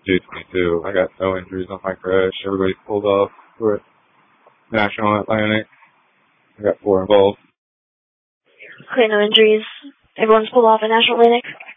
222. I got no injuries on my crash. Everybody's pulled off. We're at National Atlantic. I got 4 involved. Okay, no injuries. Everyone's pulled off at National Atlantic.